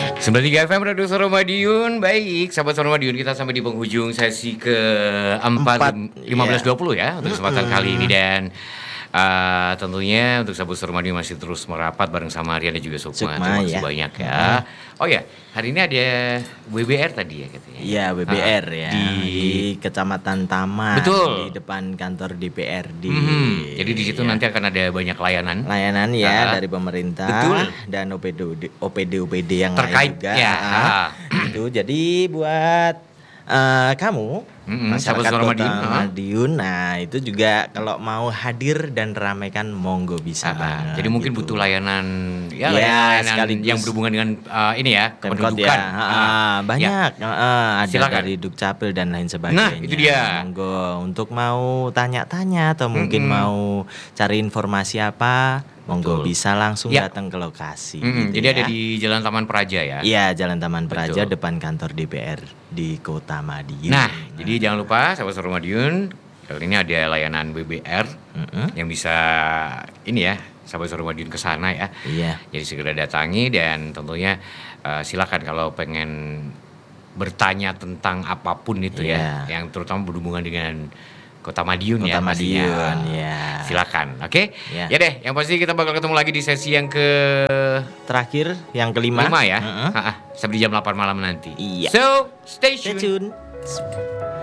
93 FM Radio Suara Madiun. Baik, sahabat Suara Madiun, kita sampai di penghujung sesi ke-4 15.20 ya untuk kesempatan kali ini. Dan tentunya untuk sahabat Suara Madiun masih terus merapat bareng sama Rian dan juga Sukma. Terima kasih banyak ya. Oh ya, hari ini ada WBR tadi ya katanya. Iya, WBR ya di Kecamatan Taman. Betul. Di depan kantor DPRD. Jadi di situ nanti akan ada banyak layanan ya dari pemerintah. Betul. Dan OPD yang terkait lain juga. ya. Itu jadi buat kamu masyarakat Kota Madiun, nah itu juga kalau mau hadir dan ramaikan monggo bisa banget. Jadi mungkin gitu. butuh layanan layanan yang berhubungan dengan ini ya, kependudukan. Banyak ada silakan. dari Dukcapil dan lain sebagainya. Nah, itu dia. Monggo untuk mau tanya-tanya atau mungkin mau cari informasi apa, monggo bisa langsung datang ke lokasi. Gitu jadi ada di Jalan Taman Praja ya. Iya, Jalan Taman Praja depan kantor DPR di Kota Madiun. Nah, jadi jangan lupa sahabat Suara Madiun, kali ini ada layanan WBR yang bisa ini ya, sahabat Suara Madiun ke sana ya. Iya. Jadi segera datangi dan tentunya silakan kalau pengen bertanya tentang apapun itu ya, yang terutama berhubungan dengan Kota Madiun ya. Kota Madiun ya. Silakan, oke? Ya deh, yang pasti kita bakal ketemu lagi di sesi yang terakhir, yang kelima ya. Sampai di jam 8 malam nanti. Iya. So, stay Stay tune.